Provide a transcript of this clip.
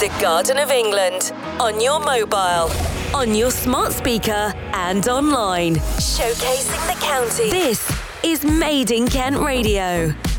The Garden of England. On your mobile, on your smart speaker, and online. Showcasing the county. This is Made in Kent Radio.